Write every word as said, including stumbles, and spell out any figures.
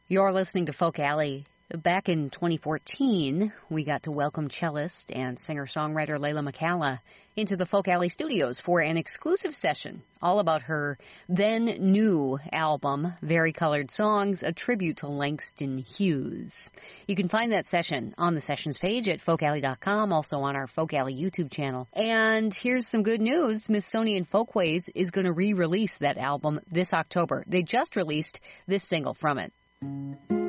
You're listening to Folk Alley. Back in twenty fourteen, we got to welcome cellist and singer-songwriter Layla McCalla into the Folk Alley studios for an exclusive session all about her then-new album, Very Colored Songs, a tribute to Langston Hughes. You can find that session on the sessions page at folk alley dot com, also on our Folk Alley YouTube channel. And here's some good news. Smithsonian Folkways is going to re-release that album this October. They just released this single from it.